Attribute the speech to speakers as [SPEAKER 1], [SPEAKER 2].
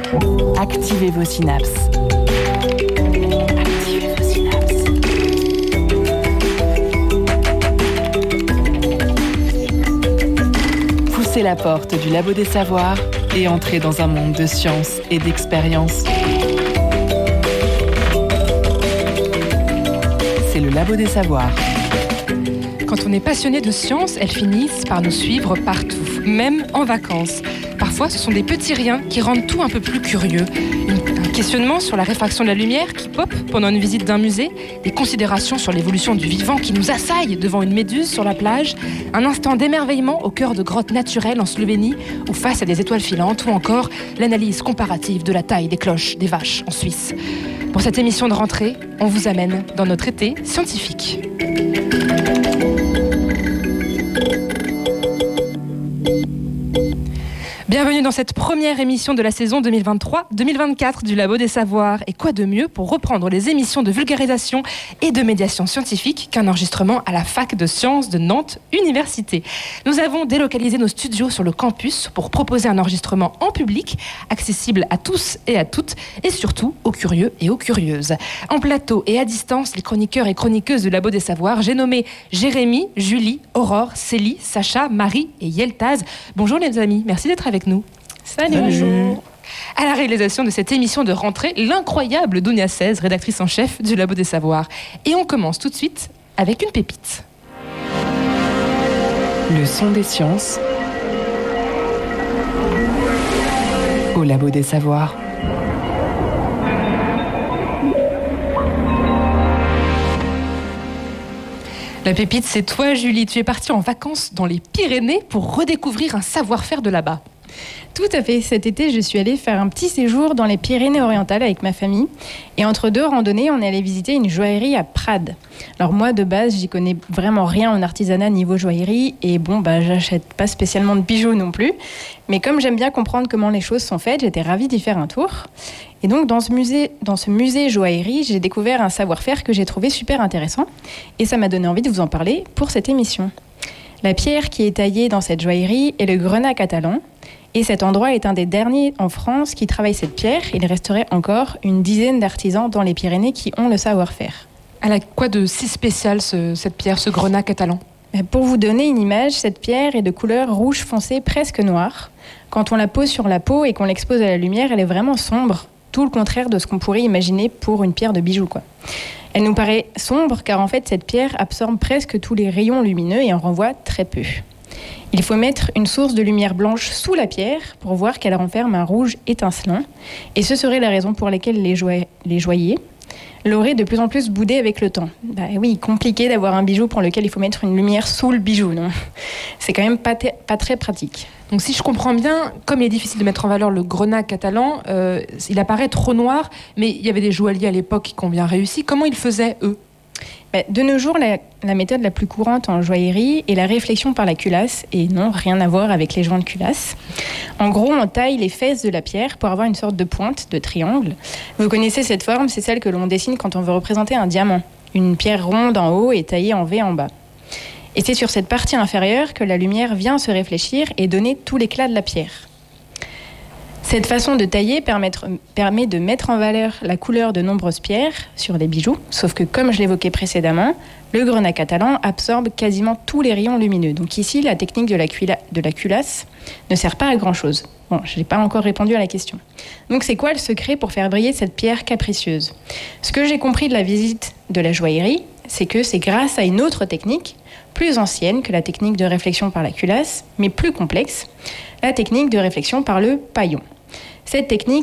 [SPEAKER 1] Activez vos synapses. Activez vos synapses. Poussez la porte du Labo des Savoirs et entrez dans un monde de science et d'expérience. C'est le Labo des Savoirs.
[SPEAKER 2] Quand on est passionné de science, elles finissent par nous suivre partout, même en vacances. Parfois, ce sont des petits riens qui rendent tout un peu plus curieux. Un questionnement sur la réfraction de la lumière qui pop pendant une visite d'un musée, des considérations sur l'évolution du vivant qui nous assaillent devant une méduse sur la plage, un instant d'émerveillement au cœur de grottes naturelles en Slovénie ou face à des étoiles filantes, ou encore l'analyse comparative de la taille des cloches des vaches en Suisse. Pour cette émission de rentrée, on vous amène dans notre été scientifique. Bienvenue dans cette première émission de la saison 2023-2024 du Labo des Savoirs. Et quoi de mieux pour reprendre les émissions de vulgarisation et de médiation scientifique qu'un enregistrement à la Fac de Sciences de Nantes Université. Nous avons délocalisé nos studios sur le campus pour proposer un enregistrement en public, accessible à tous et à toutes, et surtout aux curieux et aux curieuses. En plateau et à distance, les chroniqueurs et chroniqueuses du Labo des Savoirs, j'ai nommé Jérémy, Julie, Aurore, Célie, Sacha, Marie et Yeltaz. Bonjour les amis, merci d'être avec nous.
[SPEAKER 3] Salut. Bonjour.
[SPEAKER 2] À la réalisation de cette émission de rentrée, l'incroyable Dounia 16, rédactrice en chef du Labo des Savoirs. Et on commence tout de suite avec une pépite.
[SPEAKER 1] Le son des sciences au Labo des Savoirs.
[SPEAKER 2] La pépite, c'est toi, Julie. Tu es partie en vacances dans les Pyrénées pour redécouvrir un savoir-faire de là-bas.
[SPEAKER 3] Tout à fait. Cet été, je suis allée faire un petit séjour dans les Pyrénées-Orientales avec ma famille. Et entre deux randonnées, on est allé visiter une joaillerie à Prades. Alors moi, de base, j'y connais vraiment rien en artisanat niveau joaillerie. Et j'achète pas spécialement de bijoux non plus. Mais comme j'aime bien comprendre comment les choses sont faites, j'étais ravie d'y faire un tour. Et donc, dans ce musée joaillerie, j'ai découvert un savoir-faire que j'ai trouvé super intéressant. Et ça m'a donné envie de vous en parler pour cette émission. La pierre qui est taillée dans cette joaillerie est le grenat catalan. Et cet endroit est un des derniers en France qui travaille cette pierre. Il resterait encore une dizaine d'artisans dans les Pyrénées qui ont le savoir-faire.
[SPEAKER 2] Elle a quoi de si spécial, cette pierre, ce grenat catalan ?
[SPEAKER 3] Pour vous donner une image, cette pierre est de couleur rouge foncé, presque noire. Quand on la pose sur la peau et qu'on l'expose à la lumière, elle est vraiment sombre. Tout le contraire de ce qu'on pourrait imaginer pour une pierre de bijou, quoi. Elle nous paraît sombre car en fait, cette pierre absorbe presque tous les rayons lumineux et en renvoie très peu. Il faut mettre une source de lumière blanche sous la pierre pour voir qu'elle renferme un rouge étincelant. Et ce serait la raison pour laquelle les joailliers l'auraient de plus en plus boudé avec le temps. Oui, compliqué d'avoir un bijou pour lequel il faut mettre une lumière sous le bijou, non ? C'est quand même pas très pratique.
[SPEAKER 2] Donc si je comprends bien, comme il est difficile de mettre en valeur le grenat catalan, il apparaît trop noir, mais il y avait des joailliers à l'époque qui ont bien réussi. Comment ils faisaient, eux ?
[SPEAKER 3] De nos jours, la méthode la plus courante en joaillerie est la réflexion par la culasse, et non, rien à voir avec les joints de culasse. En gros, on taille les fesses de la pierre pour avoir une sorte de pointe, de triangle. Vous connaissez cette forme, c'est celle que l'on dessine quand on veut représenter un diamant. Une pierre ronde en haut et taillée en V en bas. Et c'est sur cette partie inférieure que la lumière vient se réfléchir et donner tout l'éclat de la pierre. Cette façon de tailler permet de mettre en valeur la couleur de nombreuses pierres sur des bijoux, sauf que comme je l'évoquais précédemment, le grenat catalan absorbe quasiment tous les rayons lumineux. Donc ici, la technique de la culasse ne sert pas à grand-chose. Bon, je n'ai pas encore répondu à la question. Donc c'est quoi le secret pour faire briller cette pierre capricieuse ? Ce que j'ai compris de la visite de la joaillerie, c'est que c'est grâce à une autre technique, plus ancienne que la technique de réflexion par la culasse, mais plus complexe, la technique de réflexion par le paillon. Cette technique